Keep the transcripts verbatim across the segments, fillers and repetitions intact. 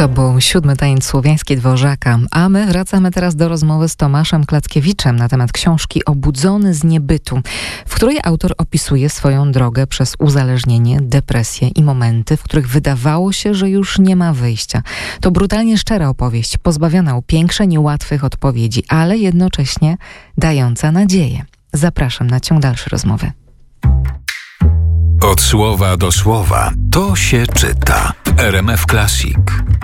To był siódmy tańc słowiański Dworzaka, a my wracamy teraz do rozmowy z Tomaszem Klackiewiczem na temat książki Obudzony z niebytu, w której autor opisuje swoją drogę przez uzależnienie, depresję i momenty, w których wydawało się, że już nie ma wyjścia. To brutalnie szczera opowieść, pozbawiona upiększeń i łatwych odpowiedzi, ale jednocześnie dająca nadzieję. Zapraszam na ciąg dalszy rozmowy. Od słowa do słowa to się czyta w R M F Classic.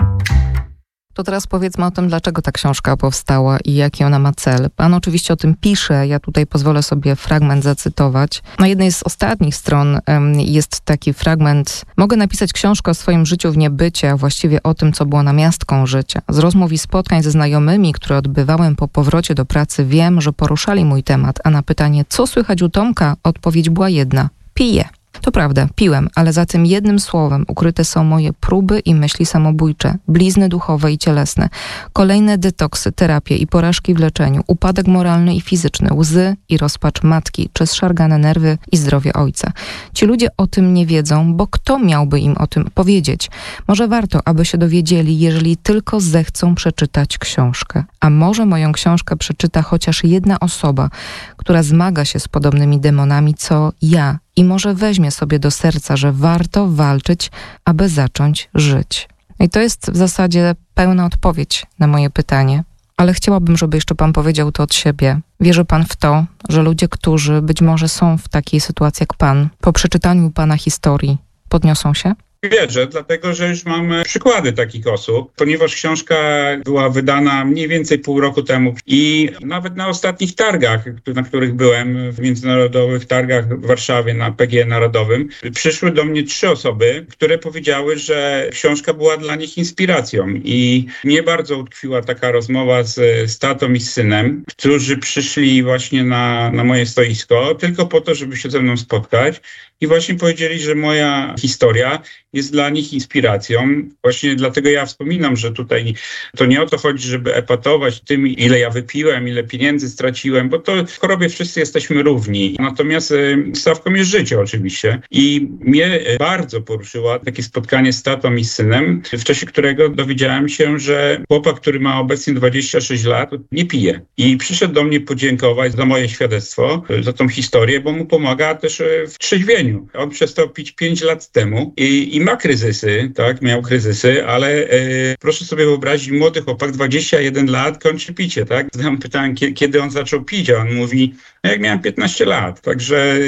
To teraz powiedzmy o tym, dlaczego ta książka powstała i jaki ona ma cel. Pan oczywiście o tym pisze, ja tutaj pozwolę sobie fragment zacytować. Na jednej z ostatnich stron um, jest taki fragment: mogę napisać książkę o swoim życiu w niebycie, a właściwie o tym, co było namiastką życia. Z rozmów i spotkań ze znajomymi, które odbywałem po powrocie do pracy, wiem, że poruszali mój temat, a na pytanie, co słychać u Tomka, odpowiedź była jedna: piję. To prawda, piłem, ale za tym jednym słowem ukryte są moje próby i myśli samobójcze, blizny duchowe i cielesne, kolejne detoksy, terapie i porażki w leczeniu, upadek moralny i fizyczny, łzy i rozpacz matki, czy zszargane nerwy i zdrowie ojca. Ci ludzie o tym nie wiedzą, bo kto miałby im o tym powiedzieć? Może warto, aby się dowiedzieli, jeżeli tylko zechcą przeczytać książkę. A może moją książkę przeczyta chociaż jedna osoba, która zmaga się z podobnymi demonami, co ja, i może weźmie sobie do serca, że warto walczyć, aby zacząć żyć. I to jest w zasadzie pełna odpowiedź na moje pytanie, ale chciałabym, żeby jeszcze pan powiedział to od siebie. Wierzy pan w to, że ludzie, którzy być może są w takiej sytuacji jak pan, po przeczytaniu pana historii, podniosą się? Wierzę, dlatego że już mamy przykłady takich osób, ponieważ książka była wydana mniej więcej pół roku temu i nawet na ostatnich targach, na których byłem, w międzynarodowych targach w Warszawie na P G E Narodowym, przyszły do mnie trzy osoby, które powiedziały, że książka była dla nich inspiracją i mnie bardzo utkwiła taka rozmowa z, z tatą i z synem, którzy przyszli właśnie na, na moje stoisko tylko po to, żeby się ze mną spotkać i właśnie powiedzieli, że moja historia jest dla nich inspiracją. Właśnie dlatego ja wspominam, że tutaj to nie o to chodzi, żeby epatować tym, ile ja wypiłem, ile pieniędzy straciłem, bo to w chorobie wszyscy jesteśmy równi. Natomiast stawką jest życie oczywiście. I mnie bardzo poruszyło takie spotkanie z tatą i z synem, w czasie którego dowiedziałem się, że chłopak, który ma obecnie dwadzieścia sześć lat, nie pije. I przyszedł do mnie podziękować za moje świadectwo, za tą historię, bo mu pomaga też w trzeźwieniu. On przestał pić pięć lat temu i, i ma kryzysy, tak, miał kryzysy, ale e, proszę sobie wyobrazić, młody chłopak, dwadzieścia jeden lat, kończy picie, tak? Zadałem pytanie, kiedy on zaczął pić, a on mówi, no jak miałem piętnaście lat, także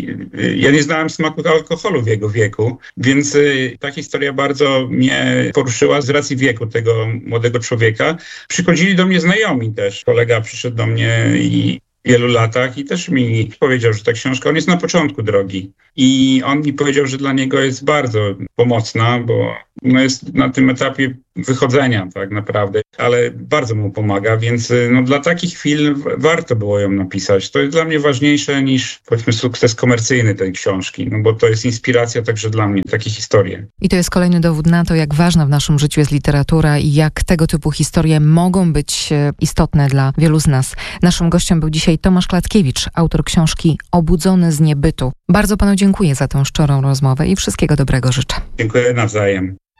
e, ja nie znałem smaku alkoholu w jego wieku, więc e, ta historia bardzo mnie poruszyła z racji wieku tego młodego człowieka. Przychodzili do mnie znajomi też, kolega przyszedł do mnie i wielu latach i też mi powiedział, że ta książka, on jest na początku drogi i on mi powiedział, że dla niego jest bardzo pomocna, bo no jest na tym etapie wychodzenia tak naprawdę, ale bardzo mu pomaga, więc no, dla takich chwil warto było ją napisać. To jest dla mnie ważniejsze niż powiedzmy sukces komercyjny tej książki, no bo to jest inspiracja także dla mnie, takie historie. I to jest kolejny dowód na to, jak ważna w naszym życiu jest literatura i jak tego typu historie mogą być istotne dla wielu z nas. Naszym gościem był dzisiaj Tomasz Klackiewic, autor książki Obudzony z niebytu. Bardzo panu dziękuję za tę szczerą rozmowę i wszystkiego dobrego życzę. Dziękuję nawzajem.